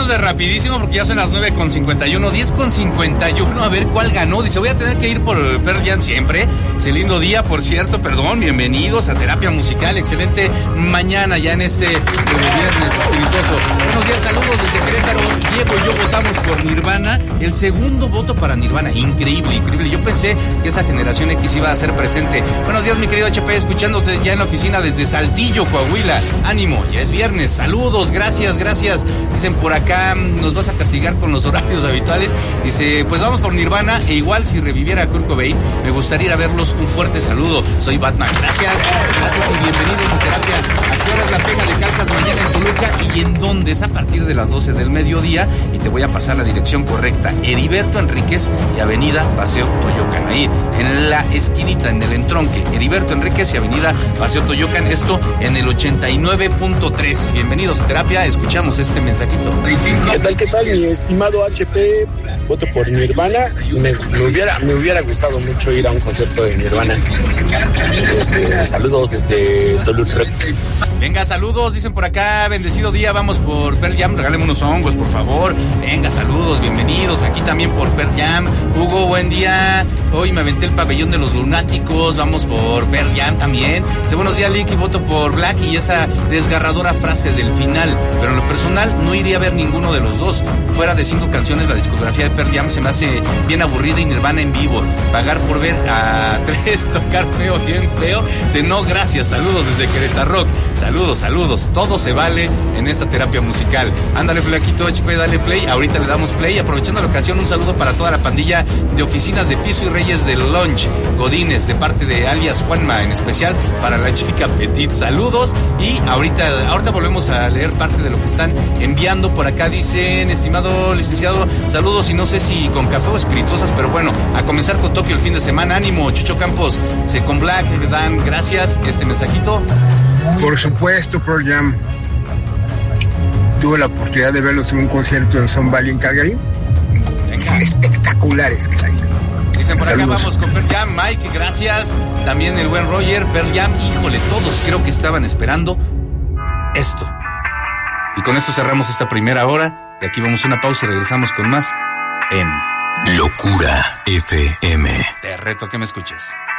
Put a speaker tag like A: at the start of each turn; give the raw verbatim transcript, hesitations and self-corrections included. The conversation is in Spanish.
A: de rapidísimo porque ya son las nueve con cincuenta y uno, diez con cincuenta y uno, a ver cuál ganó. Dice, voy a tener que ir por Pearl Jam siempre. Es el lindo día, por cierto, perdón, bienvenidos a Terapia Musical. Excelente mañana ya en este viernes espirituoso. Buenos días, saludos desde Querétaro. Diego y yo votamos por Nirvana. El segundo voto para Nirvana. Increíble, increíble. Yo pensé que esa generación X iba a ser presente. Buenos días, mi querido H P, escuchándote ya en la oficina desde Saltillo, Coahuila. Ánimo, ya es viernes. Saludos, gracias, gracias. Dicen por acá, nos vas a castigar con los horarios habituales. Dice, pues vamos por Nirvana, e igual si reviviera a Kurt Cobain, me gustaría ir a verlos. Un fuerte saludo. Soy Batman. Gracias, gracias y bienvenidos a Terapia. ¿A qué hora es la pega de Calcas mañana en Toluca? ¿Y en dónde? Es a partir de las doce del mediodía y te voy a pasar la dirección correcta. Heriberto Enríquez y Avenida Paseo Toyocan. Ahí, en la esquinita, en el entronque. Heriberto Enríquez y Avenida Paseo Toyocan. Esto en el ochenta y nueve punto tres. Bienvenidos a Terapia. Escuchamos este mensajito.
B: ¿Qué tal, qué tal, mi estimado H P? Voto por Nirvana. Me, me, hubiera, me hubiera gustado mucho ir a un concierto de Nirvana. Este, saludos desde Toluca.
A: Venga, saludos, dicen por acá, bendecido día, vamos por Pearl Jam, regáleme unos hongos, por favor. Venga, saludos, bienvenidos, aquí también por Pearl Jam. Hugo, buen día, hoy me aventé el pabellón de los lunáticos, vamos por Pearl Jam también. Dice, buenos días, Link, y voto por Black y esa desgarradora frase del final, pero en lo personal no iría a ver ninguno de los dos. Fuera de cinco canciones, la discografía de Pearl Jam se me hace bien aburrida y Nirvana en vivo. Pagar por ver a tres tocar feo, bien feo. Dice, no, gracias, saludos desde Querétaro Rock. Saludos, saludos, todo se vale en esta terapia musical. Ándale, flaquito, H P, dale play, ahorita le damos play. Aprovechando la ocasión, un saludo para toda la pandilla de oficinas de Piso y Reyes del Lunch, Godínez, de parte de alias Juanma, en especial para la chica Petit. Saludos, y ahorita, ahorita volvemos a leer parte de lo que están enviando por acá. Dicen, estimado licenciado, saludos, y no sé si con café o espirituosas, pero bueno, a comenzar con Tokio el fin de semana. Ánimo, Chucho Campos, se con Black, dan gracias, este mensajito.
C: Por supuesto, Pearl Jam. Tuve la oportunidad de verlos en un concierto en Sun Valley, en Calgary. Son espectaculares, caray.
A: Dicen por
C: Saludos.
A: acá, vamos con Pearl Jam, Mike, gracias. También el buen Roger, Pearl Jam, híjole, todos creo que estaban esperando esto. Y con esto cerramos esta primera hora. Y aquí vamos a una pausa y regresamos con más en
D: Locura F M.
A: Te reto a que me escuches.